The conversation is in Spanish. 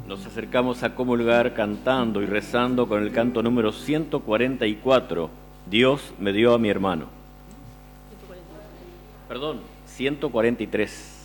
Nos acercamos a comulgar cantando y rezando con el canto número 144. Dios me dio a mi hermano. Perdón, 143.